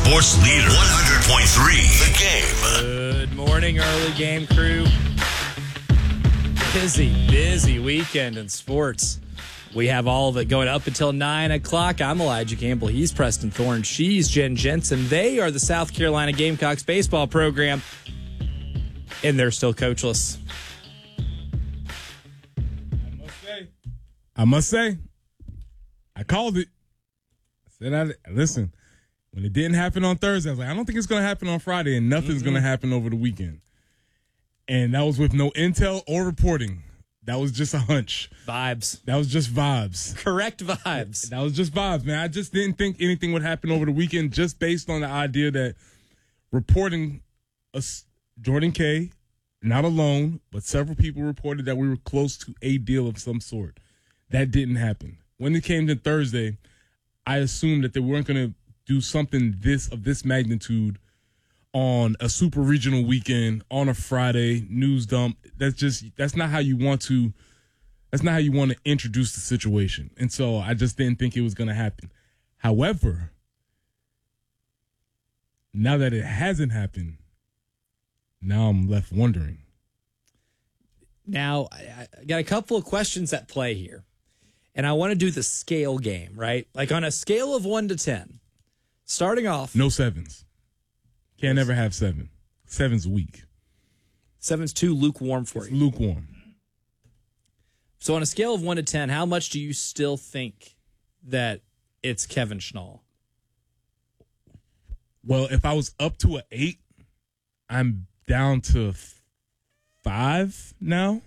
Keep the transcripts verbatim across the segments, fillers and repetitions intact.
sports leader. one hundred point three The Game. Good morning, early game crew. Busy, busy weekend in sports. We have all of it going up until nine o'clock. I'm Elijah Campbell. He's Preston Thorne. She's Jen Jensen. They are the South Carolina Gamecocks baseball program, and they're still coachless. I must say, I must say, I called it. I said, I, listen, when it didn't happen on Thursday, I was like, I don't think it's going to happen on Friday, and nothing's mm-hmm. going to happen over the weekend. And that was with no intel or reporting. That was just a hunch. Vibes. That was just vibes. Correct vibes. That was just vibes, man. I just didn't think anything would happen over the weekend just based on the idea that reporting us, Jordan K., not alone, but several people reported that we were close to a deal of some sort. That didn't happen. When it came to Thursday, I assumed that they weren't going to do something this of this magnitude on a super regional weekend on a Friday news dump. That's just that's not how you want to that's not how you want to introduce the situation. And so I just didn't think it was going to happen. However, now that it hasn't happened, now I'm left wondering. Now, I, I got a couple of questions at play here. And I want to do the scale game, right? Like on a scale of one to ten, starting off. No sevens. Can't ever have seven. Seven's weak. Seven's too lukewarm for it's you. Lukewarm. So on a scale of one to ten, how much do you still think that it's Kevin Schnall? Well, if I was up to an eight, I'm down to five now.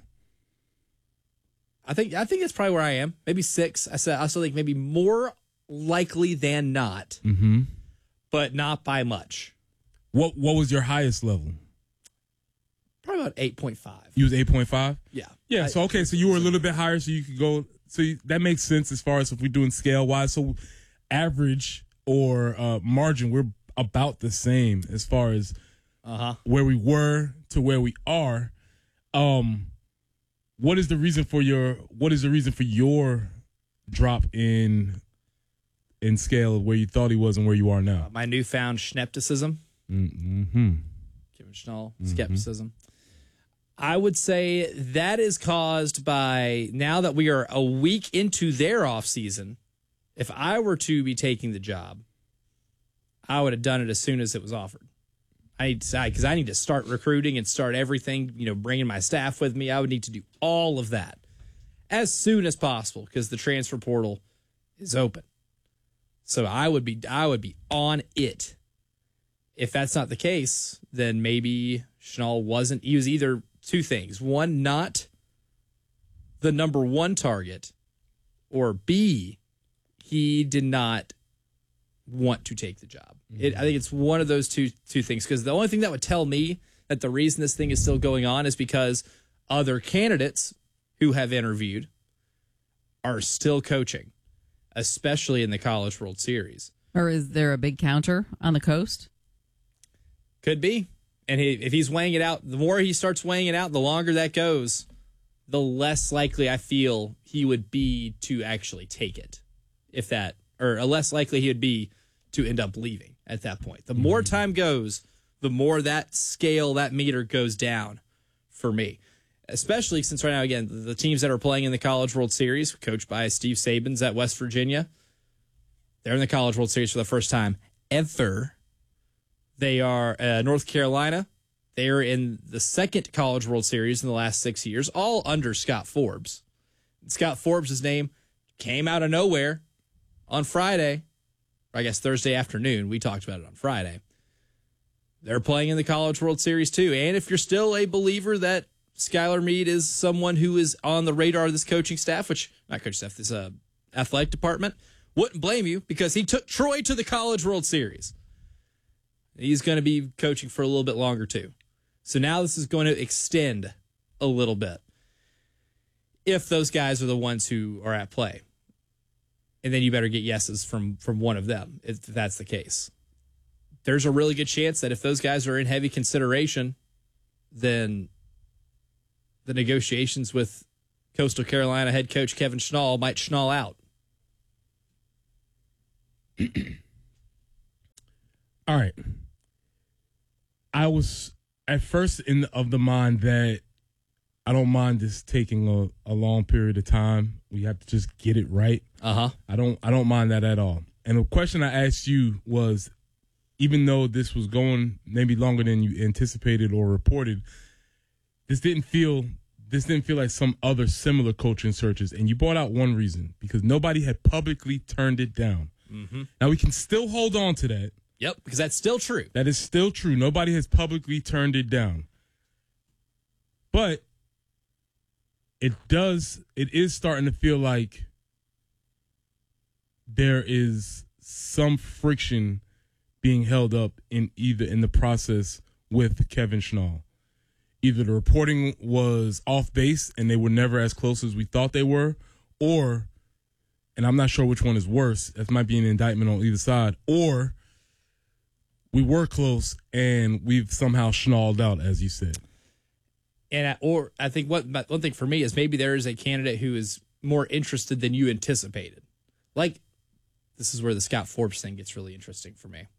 I think I think that's probably where I am. Maybe six. I said I still think maybe more likely than not, mm-hmm. but not by much. What What was your highest level? Probably about eight point five. You was eight point five? Yeah. Yeah, so okay, so you were a little bit higher, so you could go, so you, that makes sense as far as if we're doing scale-wise. So average or uh, margin, we're about the same as far as uh-huh. where we were to where we are. Um, what is the reason for your, what is the reason for your drop in in scale of where you thought he was and where you are now? Uh, my newfound skepticism. Mm-hmm. Kevin Schnall, skepticism. Mm-hmm. I would say that is caused by, now that we are a week into their off season, if I were to be taking the job, I would have done it as soon as it was offered. I need to, because I need to start recruiting and start everything, you know, bringing my staff with me. I would need to do all of that as soon as possible because the transfer portal is open. So I would be, I would be on it. If that's not the case, then maybe Schnall wasn't. He was either two things. One, not the number one target, or B, he did not want to take the job. Mm-hmm. It, I think it's one of those two two things, because the only thing that would tell me that the reason this thing is still going on is because other candidates who have interviewed are still coaching, especially in the College World Series. Or is there a big counter on the coast? Could be. And he, if he's weighing it out, the more he starts weighing it out, the longer that goes, the less likely I feel he would be to actually take it. If that, or less likely he would be to end up leaving at that point. The more time goes, the more that scale, that meter goes down for me. Especially since right now, again, the teams that are playing in the College World Series, coached by Steve Sabins at West Virginia, they're in the College World Series for the first time ever. They are uh, North Carolina. They are in the second College World Series in the last six years, all under Scott Forbes. Scott Forbes' name came out of nowhere on Friday, or I guess Thursday afternoon. We talked about it on Friday. They're playing in the College World Series too. And if you're still a believer that Skylar Meade is someone who is on the radar of this coaching staff, which, not coaching staff, this uh, athletic department, wouldn't blame you because he took Troy to the College World Series. He's going to be coaching for a little bit longer, too. So now this is going to extend a little bit if those guys are the ones who are at play. And then you better get yeses from, from one of them, if that's the case. There's a really good chance that if those guys are in heavy consideration, then the negotiations with Coastal Carolina head coach Kevin Schnall might Schnall out. All right. I was at first in of the mind that I don't mind this taking a, a long period of time. We have to just get it right. Uh-huh. I don't I don't mind that at all. And the question I asked you was, even though this was going maybe longer than you anticipated or reported, this didn't feel this didn't feel like some other similar coaching searches. And you brought out one reason, because nobody had publicly turned it down. Mm-hmm. Now we can still hold on to that. Yep, because that's still true. That is still true. Nobody has publicly turned it down. But it does, it is starting to feel like there is some friction being held up in either in the process with Kevin Schnall. Either the reporting was off base and they were never as close as we thought they were, or, and I'm not sure which one is worse, that might be an indictment on either side, or we were close and we've somehow schnalled out, as you said. And I, or I think what one thing for me is maybe there is a candidate who is more interested than you anticipated. Like, this is where the Scott Forbes thing gets really interesting for me.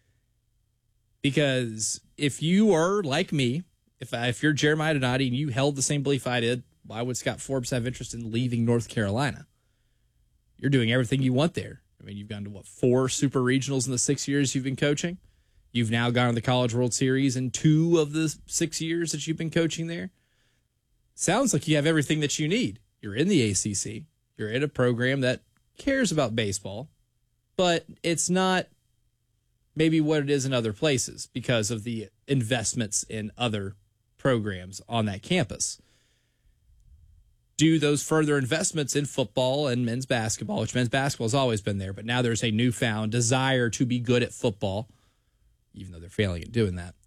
Because if you are like me, if I, if you're Jeremiah Donati and you held the same belief I did, why would Scott Forbes have interest in leaving North Carolina? You're doing everything you want there. I mean, you've gone to, what, four super regionals in the six years you've been coaching? You've now gone to the College World Series in two of the six years that you've been coaching there. Sounds like you have everything that you need. You're in the A C C. You're in a program that cares about baseball, but it's not maybe what it is in other places because of the investments in other programs on that campus. Do those further investments in football and men's basketball, which men's basketball has always been there, but now there's a newfound desire to be good at football, even though they're failing at doing that.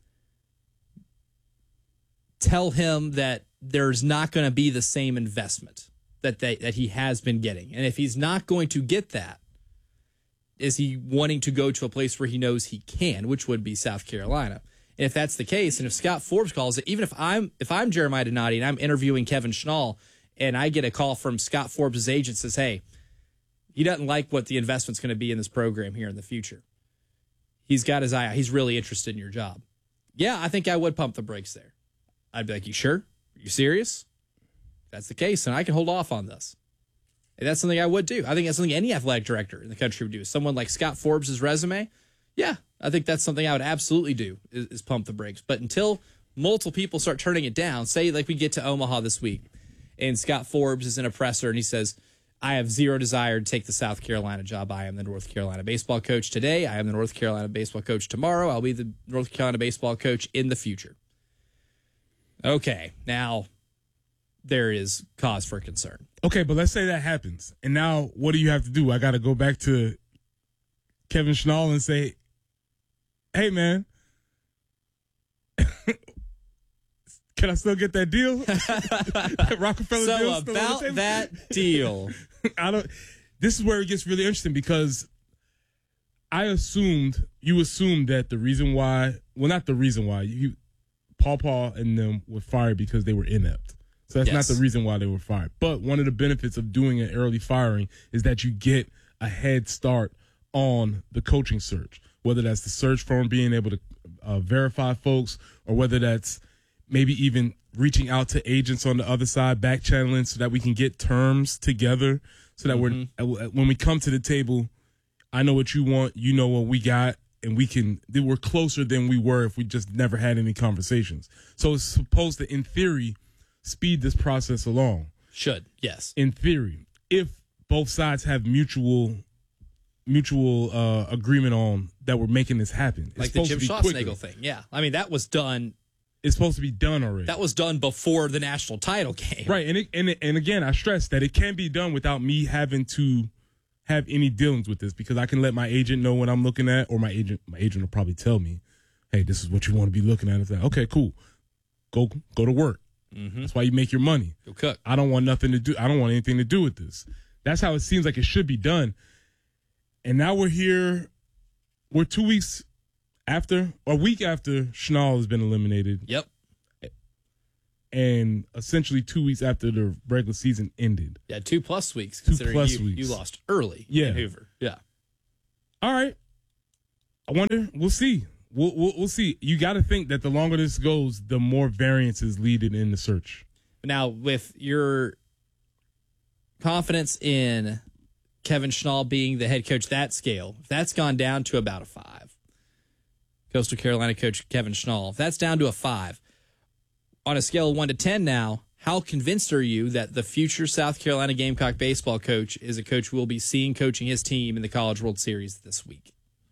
Tell him that there's not going to be the same investment that they, that he has been getting. And if he's not going to get that, is he wanting to go to a place where he knows he can, which would be South Carolina? And if that's the case, and if Scott Forbes calls it, even if I'm if I'm Jeremiah Donati and I'm interviewing Kevin Schnall and I get a call from Scott Forbes' agent that says, hey, he doesn't like what the investment's going to be in this program here in the future. He's got his eye out. He's really interested in your job. Yeah, I think I would pump the brakes there. I'd be like, you sure? Are you serious? If that's the case, then I can hold off on this. And that's something I would do. I think that's something any athletic director in the country would do. Someone like Scott Forbes' resume, yeah, I think that's something I would absolutely do, is, is pump the brakes. But until multiple people start turning it down, say like we get to Omaha this week, and Scott Forbes is in a presser, and he says, I have zero desire to take the South Carolina job. I am the North Carolina baseball coach today. I am the North Carolina baseball coach tomorrow. I'll be the North Carolina baseball coach in the future. Okay, now there is cause for concern. Okay, but let's say that happens. And now what do you have to do? I got to go back to Kevin Schnall and say, hey, man, can I still get that deal? Rockefeller so deal still about on the table? that deal. I don't. This is where it gets really interesting because I assumed, you assumed that the reason why, well, not the reason why, you, Paw Paw and them were fired because they were inept. So that's Yes. not the reason why they were fired. But one of the benefits of doing an early firing is that you get a head start on the coaching search, whether that's the search firm being able to uh, verify folks, or whether that's maybe even reaching out to agents on the other side, back channeling, so that we can get terms together, so that mm-hmm. we're when we come to the table, I know what you want, you know what we got, and we can we're closer than we were if we just never had any conversations. So it's supposed to, in theory, speed this process along. Should, yes. In theory, if both sides have mutual mutual uh, agreement on that we're making this happen. It's like the Jim supposed to be Schwarzenegger quicker. thing. Yeah. I mean, that was done. It's supposed to be done already. That was done before the national title game. Right. And, it, and, it, and again, I stress that it can be done without me having to have any dealings with this, because I can let my agent know what I'm looking at, or my agent my agent will probably tell me, hey, this is what you want to be looking at. It's like, okay, cool. Go go to work. Mm-hmm. That's why you make your money. Go cook. I don't want nothing to do. I don't want anything to do with this. That's how it seems like it should be done. And now we're here. We're two weeks after, or a week after Schnall has been eliminated. Yep. And essentially two weeks after the regular season ended. Yeah, two plus weeks. Two Considering plus you, weeks. you lost early Yeah. in Hoover. Yeah. All right. I wonder. We'll see. We'll, we'll, we'll see. You got to think that the longer this goes, the more variances lead it in the search. Now, with your confidence in Kevin Schnall being the head coach, that scale, if that's gone down to about a five. Coastal Carolina coach Kevin Schnall, if that's down to a five, on a scale of one to ten now, how convinced are you that the future South Carolina Gamecock baseball coach is a coach we'll be seeing coaching his team in the College World Series this week?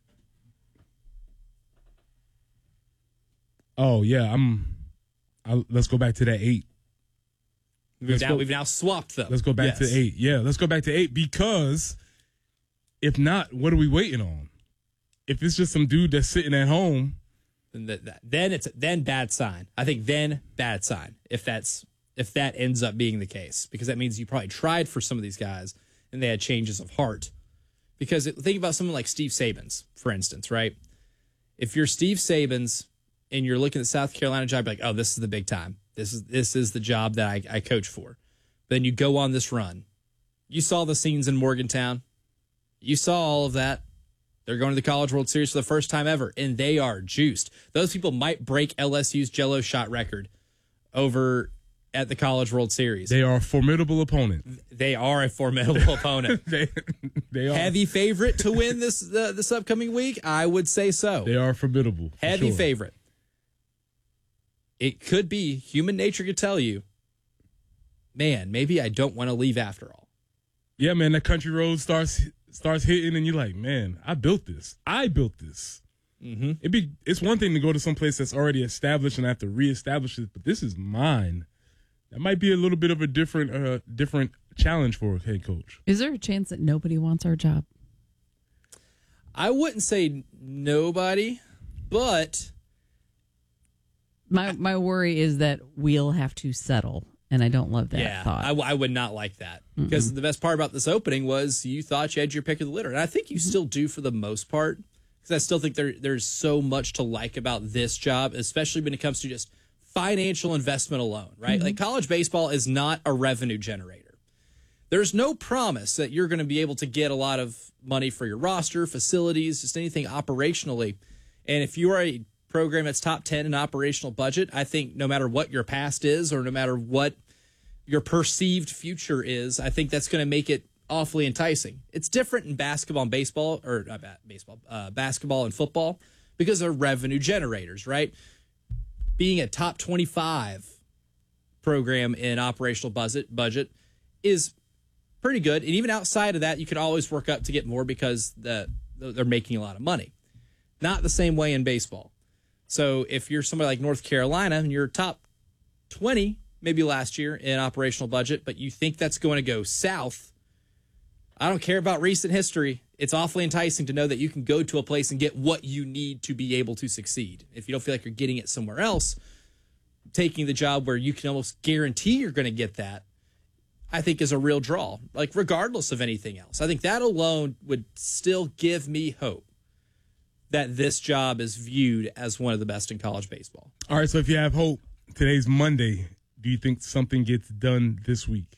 Oh, yeah. I'm. I, let's go back to that eight. We've now, go, we've now swapped them. Let's go back yes. to eight. Yeah, let's go back to eight because if not, what are we waiting on? If it's just some dude that's sitting at home, then, that, that, then it's then bad sign. I think then bad sign if that's if that ends up being the case, because that means you probably tried for some of these guys and they had changes of heart. Because it, think about someone like Steve Sabins, for instance, right? If you're Steve Sabins and you're looking at the South Carolina job, you're like, oh, this is the big time. This is this is the job that I, I coach for. Then you go on this run. You saw the scenes in Morgantown. You saw all of that. They're going to the College World Series for the first time ever, and they are juiced. Those people might break L S U's Jello shot record over at the College World Series. They are a formidable opponent. They are a formidable opponent. they, they are. Heavy favorite to win this uh, this upcoming week? I would say so. They are formidable. Heavy sure. favorite. It could be, human nature could tell you, man, maybe I don't want to leave after all. Yeah, man, that country road starts starts hitting, and you're like, man, I built this. I built this. Mm-hmm. It'd be it's one thing to go to some place that's already established and I have to reestablish it, but this is mine. That might be a little bit of a different uh, different challenge for a head coach. Is there a chance that nobody wants our job? I wouldn't say nobody, but My my worry is that we'll have to settle, and I don't love that yeah, thought. I, w- I would not like that. Because the best part about this opening was you thought you had your pick of the litter. And I think you still do for the most part, because I still think there there's so much to like about this job, especially when it comes to just financial investment alone, right? Like college baseball is not a revenue generator. There's no promise that you're going to be able to get a lot of money for your roster, facilities, just anything operationally. And if you are a program that's top ten in operational budget, I think no matter what your past is or no matter what your perceived future is, I think that's going to make it awfully enticing. It's different in basketball and baseball, or not baseball, uh, basketball and football, because they're revenue generators, right? Being a top twenty-five program in operational budget budget is pretty good. And even outside of that, you can always work up to get more because the, they're making a lot of money. Not the same way in baseball. So if you're somebody like North Carolina and you're top twenty, maybe last year in operational budget, but you think that's going to go south, I don't care about recent history. It's awfully enticing to know that you can go to a place and get what you need to be able to succeed. If you don't feel like you're getting it somewhere else, taking the job where you can almost guarantee you're going to get that, I think is a real draw, like regardless of anything else. I think that alone would still give me hope that this job is viewed as one of the best in college baseball. All right, so if you have hope, today's Monday. Do you think something gets done this week?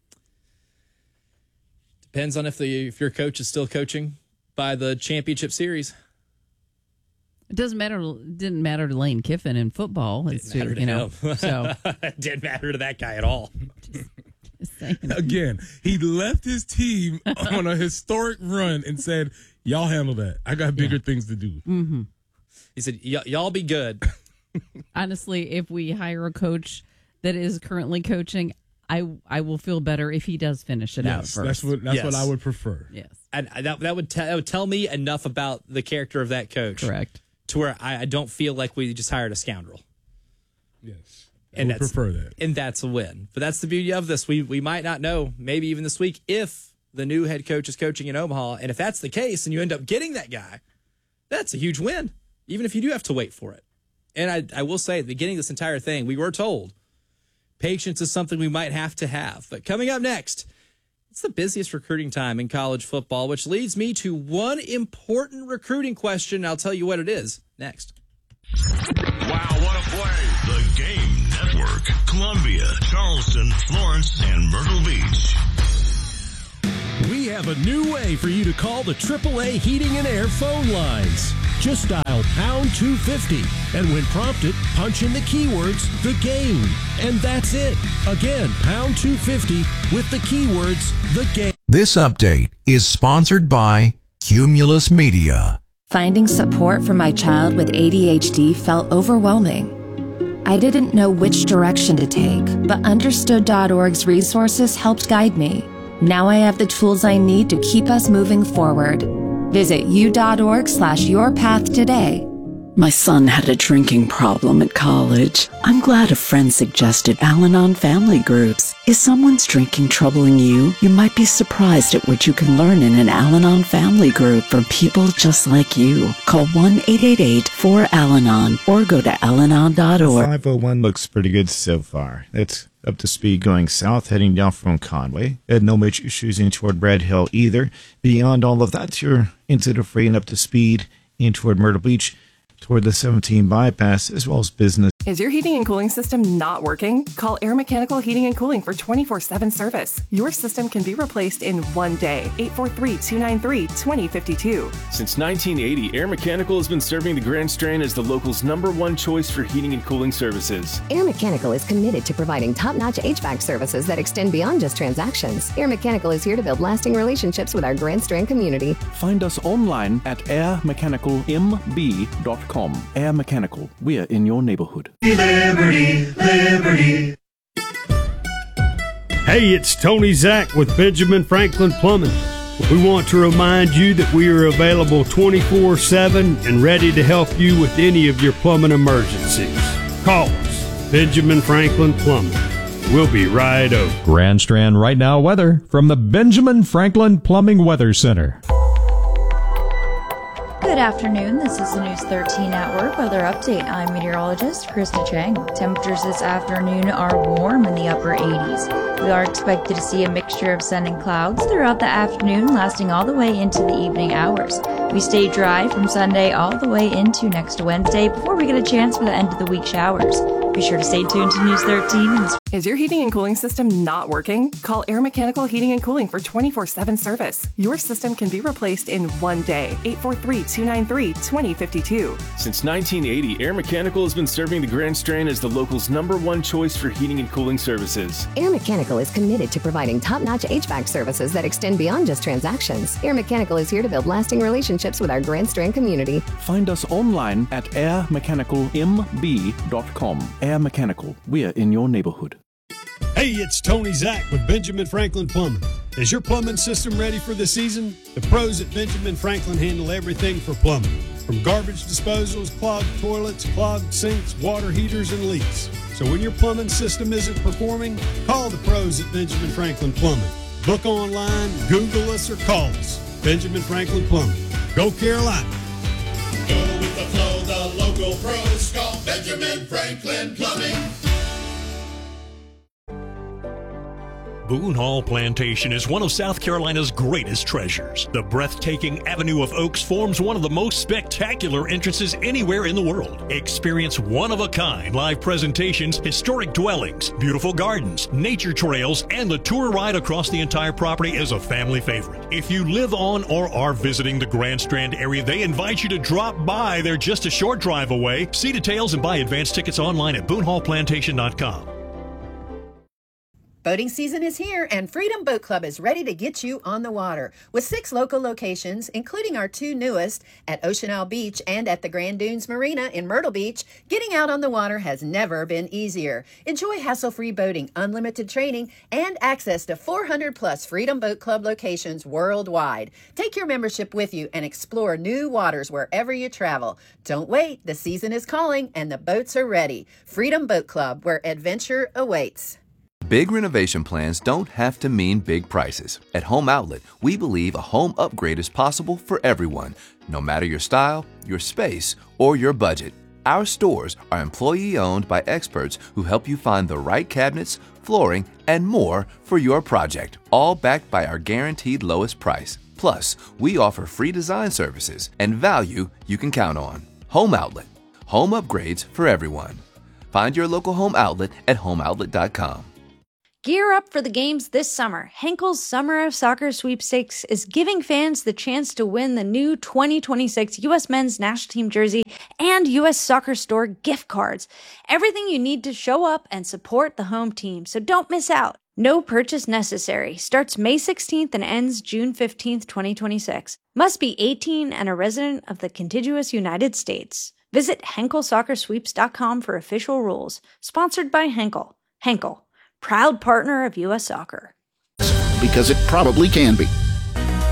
Depends on if the if your coach is still coaching by the championship series. It doesn't matter. It didn't matter to Lane Kiffin in football. It's Didn't matter to you know. him. So It didn't matter to that guy at all. just saying. Again, he left his team on a historic run and said, y'all handle that. I got bigger yeah. things to do. Mm-hmm. He said, y'all be good. Honestly, if we hire a coach that is currently coaching, I I will feel better if he does finish it yes, out first. That's what that's yes. what I would prefer. Yes. And that that would, te- that would tell me enough about the character of that coach. Correct. To where I, I don't feel like we just hired a scoundrel. Yes. I and would that's, prefer that. And that's a win. But that's the beauty of this. We we might not know, maybe even this week, if the new head coach is coaching in Omaha. And if that's the case and you end up getting that guy, that's a huge win, even if you do have to wait for it. And I, I will say, at the beginning of this entire thing, we were told patience is something we might have to have. But coming up next, it's the busiest recruiting time in college football, which leads me to one important recruiting question. I'll tell you what it is next. Wow, what a play. The Game Network. Columbia, Charleston, Florence, and Myrtle Beach. We have a new way for you to call the triple A Heating and Air phone lines. Just dial pound two fifty, and when prompted, punch in the keywords, the game. And that's it. Again, pound two fifty with the keywords, the game. This update is sponsored by Cumulus Media. Finding support for my child with A D H D felt overwhelming. I didn't know which direction to take, but Understood dot org's resources helped guide me. Now I have the tools I need to keep us moving forward. Visit u.org slash your path today. My son had a drinking problem at college. I'm glad a friend suggested Al-Anon family groups. Is someone's drinking troubling you? You might be surprised at what you can learn in an Al-Anon family group from people just like you. Call one eight eight eight four Al Anon or go to al anon dot org. five oh one looks pretty good so far. It's up to speed going south, heading down from Conway. And no major issues in toward Brad Hill either. Beyond all of that, you're into the free and up to speed in toward Myrtle Beach, toward the seventeen bypass, as well as business. Is your heating and cooling system not working? Call Air Mechanical Heating and Cooling for twenty-four seven service. Your system can be replaced in one day. eight four three, two nine three, two zero five two. Since nineteen eighty, Air Mechanical has been serving the Grand Strand as the local's number one choice for heating and cooling services. Air Mechanical is committed to providing top-notch H V A C services that extend beyond just transactions. Air Mechanical is here to build lasting relationships with our Grand Strand community. Find us online at air mechanical m b dot com. Air Mechanical, we're in your neighborhood. Liberty, liberty. Hey, it's Tony Zach with Benjamin Franklin Plumbing. We want to remind you that we are available twenty-four seven and ready to help you with any of your plumbing emergencies. Call us, Benjamin Franklin Plumbing. We'll be right over. Grand Strand Right Now weather from the Benjamin Franklin Plumbing Weather Center. Good afternoon, this is the News thirteen Network weather update. I'm meteorologist Krista Chang. Temperatures this afternoon are warm in the upper eighties. We are expected to see a mixture of sun and clouds throughout the afternoon, lasting all the way into the evening hours. We stay dry from Sunday all the way into next Wednesday before we get a chance for the end of the week showers. Be sure to stay tuned to News thirteen. Is your heating and cooling system not working? Call Air Mechanical Heating and Cooling for twenty-four seven service. Your system can be replaced in one day. eight four three, two nine three, two zero five two. Since nineteen eighty, Air Mechanical has been serving the Grand Strand as the local's number one choice for heating and cooling services. Air Mechanical is committed to providing top-notch H V A C services that extend beyond just transactions. Air Mechanical is here to build lasting relationships with our Grand Strand community. Find us online at air mechanical m b dot com. Air Mechanical, we're in your neighborhood. Hey, it's Tony Zach with Benjamin Franklin Plumbing. Is your plumbing system ready for the season? The pros at Benjamin Franklin handle everything for plumbing, from garbage disposals, clogged toilets, clogged sinks, water heaters, and leaks. So when your plumbing system isn't performing, call the pros at Benjamin Franklin Plumbing. Book online, Google us, or call us. Benjamin Franklin Plumbing. Go Carolina. Go with the flow, the local pros. Call Benjamin Franklin Plumbing. Boone Hall Plantation is one of South Carolina's greatest treasures. The breathtaking Avenue of Oaks forms one of the most spectacular entrances anywhere in the world. Experience one-of-a-kind live presentations, historic dwellings, beautiful gardens, nature trails, and the tour ride across the entire property is a family favorite. If you live on or are visiting the Grand Strand area, they invite you to drop by. They're just a short drive away. See details and buy advance tickets online at boone hall plantation dot com. Boating season is here, and Freedom Boat Club is ready to get you on the water. With six local locations, including our two newest at Ocean Isle Beach and at the Grand Dunes Marina in Myrtle Beach, getting out on the water has never been easier. Enjoy hassle-free boating, unlimited training, and access to four hundred plus Freedom Boat Club locations worldwide. Take your membership with you and explore new waters wherever you travel. Don't wait, the season is calling and the boats are ready. Freedom Boat Club, where adventure awaits. Big renovation plans don't have to mean big prices. At Home Outlet, we believe a home upgrade is possible for everyone, no matter your style, your space, or your budget. Our stores are employee-owned by experts who help you find the right cabinets, flooring, and more for your project, all backed by our guaranteed lowest price. Plus, we offer free design services and value you can count on. Home Outlet. Home upgrades for everyone. Find your local Home Outlet at home outlet dot com. Gear up for the games this summer. Henkel's Summer of Soccer Sweepstakes is giving fans the chance to win the new twenty twenty-six U S Men's National Team jersey and U S Soccer Store gift cards. Everything you need to show up and support the home team, so don't miss out. No purchase necessary. Starts May sixteenth and ends June fifteenth, twenty twenty-six. Must be eighteen and a resident of the contiguous United States. Visit Henkel Soccer Sweeps dot com for official rules. Sponsored by Henkel. Henkel, proud partner of U S Soccer. Because it probably can be.